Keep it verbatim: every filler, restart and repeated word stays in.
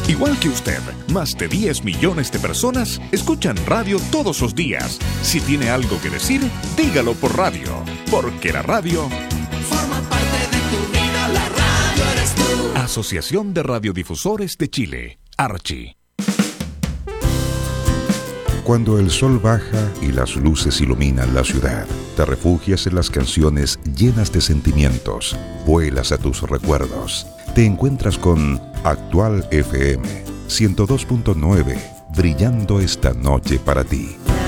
Igual que usted, más de diez millones de personas escuchan radio todos los días. Si tiene algo que decir, dígalo por radio, porque la radio forma parte de tu vida, la radio eres tú. Asociación de Radiodifusores de Chile, Archi. Cuando el sol baja y las luces iluminan la ciudad, te refugias en las canciones llenas de sentimientos, vuelas a tus recuerdos. Te encuentras con Actual F M ciento dos punto nueve, brillando esta noche para ti.